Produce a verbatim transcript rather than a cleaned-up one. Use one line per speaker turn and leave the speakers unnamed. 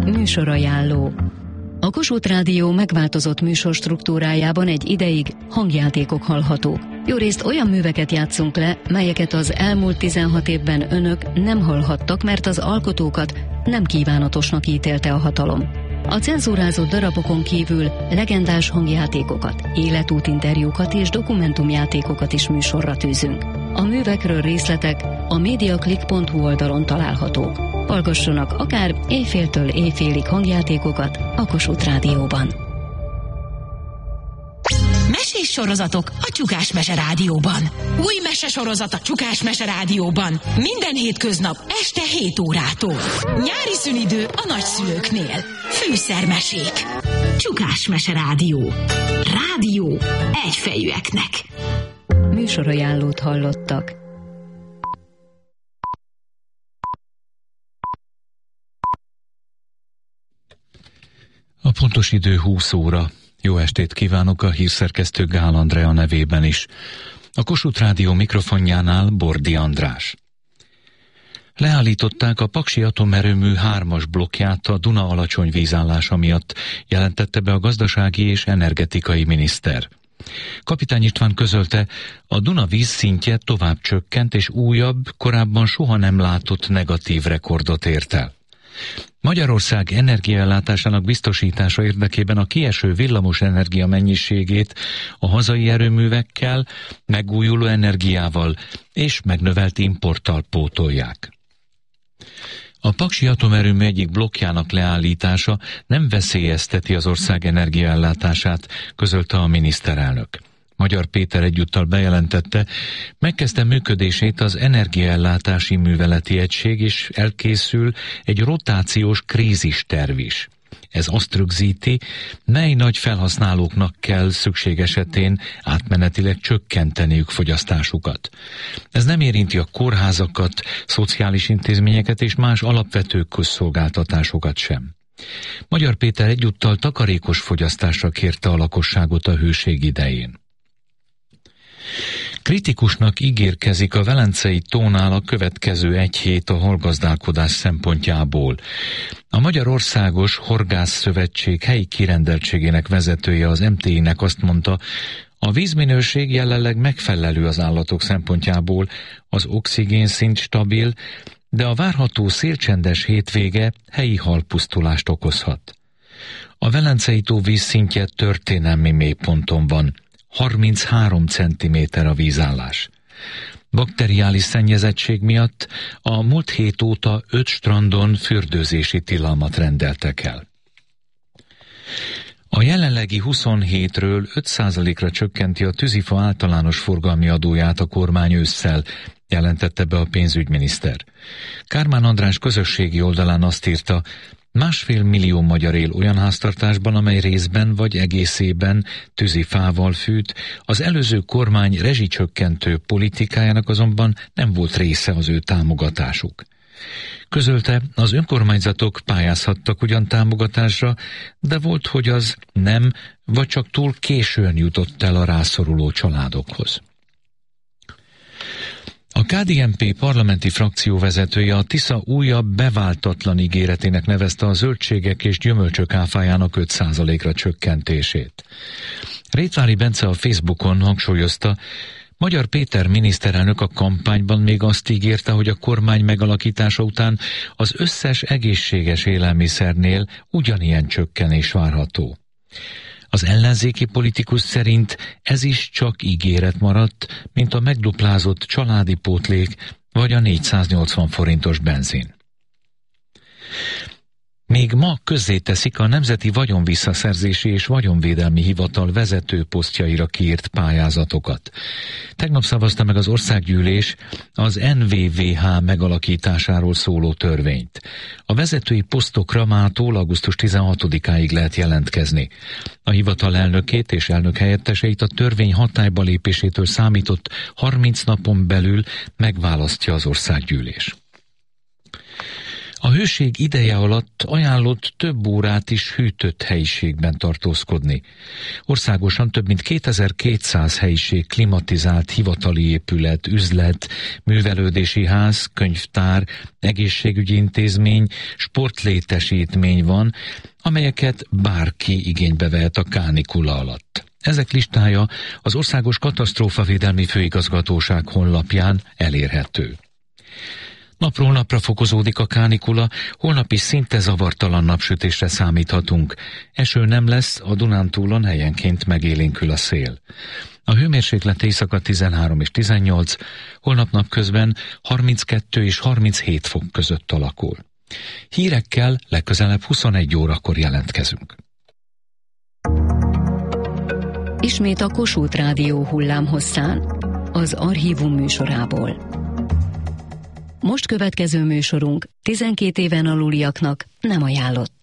Műsorajánló. A Kossuth Rádió megváltozott műsorstruktúrájában egy ideig hangjátékok hallhatók. Jórészt olyan műveket játszunk le, melyeket az elmúlt tizenhat évben önök nem hallhattak, mert az alkotókat nem kívánatosnak ítélte a hatalom. A cenzúrázott darabokon kívül legendás hangjátékokat, életútinterjúkat és dokumentumjátékokat is műsorra tűzünk. A művekről részletek a mediaclick pont hu oldalon találhatók. Hallgassanak akár éjféltől éjfélig hangjátékokat a Kossuth Rádióban.
Mesés sorozatok a Csukás Mese Rádióban. Új mesesorozat a Csukás Mese Rádióban. Minden hétköznap este hét órától. Nyári szünidő a nagyszülőknél. Fűszermesék. Csukás Mese Rádió. Rádió egyfejűeknek.
Műsorajánlót hallottak.
A pontos idő húsz óra. Jó estét kívánok a hírszerkesztő Gál Andrea nevében is. A Kossuth Rádió mikrofonjánál Bordi András. Leállították a Paksi atomerőmű hármas blokkját a Duna alacsony vízállása miatt, jelentette be a gazdasági és energetikai miniszter. Kapitány István közölte, a Duna vízszintje tovább csökkent, és újabb, korábban soha nem látott negatív rekordot ért el. Magyarország energiaellátásának biztosítása érdekében a kieső villamos energia mennyiségét a hazai erőművekkel, megújuló energiával és megnövelt importtal pótolják. A Paksi atomerőmű egyik blokkjának leállítása nem veszélyezteti az ország energiaellátását, közölte a miniszterelnök. Magyar Péter egyúttal bejelentette, megkezdte működését az energiaellátási műveleti egység, és elkészül egy rotációs krízisterv is. Ez azt rögzíti, mely nagy felhasználóknak kell szükség esetén átmenetileg csökkenteniük fogyasztásukat. Ez nem érinti a kórházakat, szociális intézményeket és más alapvető közszolgáltatásokat sem. Magyar Péter egyúttal takarékos fogyasztásra kérte a lakosságot a hőség idején. Kritikusnak ígérkezik a Velencei tónál a következő egy hét a halgazdálkodás szempontjából. A Magyarországos Horgászszövetség helyi kirendeltségének vezetője, az em té i-nek azt mondta, a vízminőség jelenleg megfelelő az állatok szempontjából, az oxigénszint stabil, de a várható szélcsendes hétvége helyi halpusztulást okozhat. A Velencei tó vízszintje történelmi mélyponton van. harminchárom centiméter a vízállás. Bakteriális szennyezettség miatt a múlt hét óta öt strandon fürdőzési tilalmat rendeltek el. A jelenlegi huszonhétről öt százalékra csökkenti a tűzifa általános forgalmi adóját a kormány ősszel, jelentette be a pénzügyminiszter. Kármán András közösségi oldalán azt írta, másfél millió magyar él olyan háztartásban, amely részben vagy egészében tűzifával fűt, az előző kormány rezsicsökkentő politikájának azonban nem volt része az ő támogatásuk. Közölte, az önkormányzatok pályázhattak ugyan támogatásra, de volt, hogy az nem, vagy csak túl későn jutott el a rászoruló családokhoz. A ká dé en pé parlamenti frakció vezetője a Tisza újabb beváltatlan ígéretének nevezte a zöldségek és gyümölcsök áfájának öt százalékra csökkentését. Rétvári Bence a Facebookon hangsúlyozta, Magyar Péter miniszterelnök a kampányban még azt ígérte, hogy a kormány megalakítása után az összes egészséges élelmiszernél ugyanilyen csökkenés várható. Az ellenzéki politikus szerint ez is csak ígéret maradt, mint a megduplázott családi pótlék vagy a négyszáznyolcvan forintos benzin. Még ma közzéteszik a Nemzeti Vagyonvisszaszerzési és Vagyonvédelmi Hivatal vezető posztjaira kiírt pályázatokat. Tegnap szavazta meg az országgyűlés az en vé vé há megalakításáról szóló törvényt. A vezetői posztokra mától augusztus tizenhatodikáig lehet jelentkezni. A hivatal elnökét és elnök helyetteseit a törvény hatályba lépésétől számított harminc napon belül megválasztja az országgyűlés. A hőség ideje alatt ajánlott több órát is hűtött helyiségben tartózkodni. Országosan több mint kétezer-kétszáz helyiség klimatizált hivatali épület, üzlet, művelődési ház, könyvtár, egészségügyi intézmény, sportlétesítmény van, amelyeket bárki igénybe vehet a kánikula alatt. Ezek listája az Országos Katasztrófavédelmi Főigazgatóság honlapján elérhető. Napról napra fokozódik a kánikula, holnap is szinte zavartalan napsütésre számíthatunk. Eső nem lesz, a Dunántúlon helyenként megélénkül a szél. A hőmérséklet éjszaka tizenhárom és tizennyolc, holnap napközben harminckettő és harminchét fok között alakul. Hírekkel legközelebb huszonegy órakor jelentkezünk.
Ismét a Kossuth Rádió hullámhosszán, az Archívum műsorából. Most következő műsorunk tizenkét éven aluliaknak nem ajánlott.